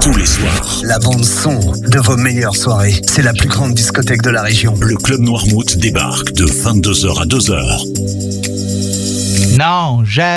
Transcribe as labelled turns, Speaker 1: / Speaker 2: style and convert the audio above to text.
Speaker 1: tous les soirs.
Speaker 2: La bande son de vos meilleures soirées. C'est la plus grande discothèque de la région.
Speaker 1: Le Club Noirmouth débarque de 22h à 2h.
Speaker 3: Non, j'ai